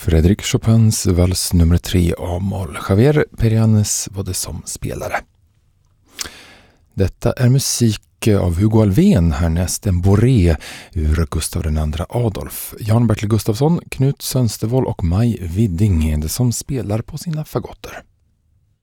Frédéric Chopins vals nummer 3 A-moll. Javier Perianes var det som spelare. Detta är musik av Hugo Alfvén, härnäst en Boré ur Gustav II Adolf. Jan Bertil Gustafsson, Knut Sönstervold och Maj Widding är det som spelar på sina fagotter.